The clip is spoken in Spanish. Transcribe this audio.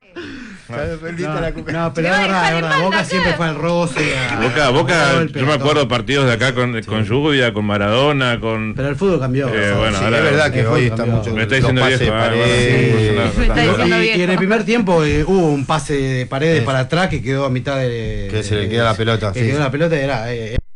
No, pero es verdad, Boca siempre fue al roce. Boca, yo me acuerdo partidos de acá con Lluvia, con Maradona, con... Pero el fútbol cambió. Bueno, sí, ahora, es verdad que hoy está mucho. Me está diciendo viejo. Y en el primer tiempo hubo un pase de Paredes para atrás que quedó a mitad de... Que se le queda la pelota. Que quedó la pelota y era...